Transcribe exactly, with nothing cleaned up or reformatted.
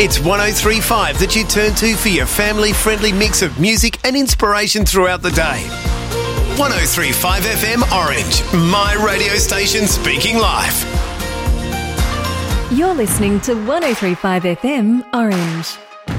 It's one oh three point five that you turn to for your family-friendly mix of music and inspiration throughout the day. one oh three point five F M Orange, my radio station speaking life. You're listening to one oh three point five F M Orange.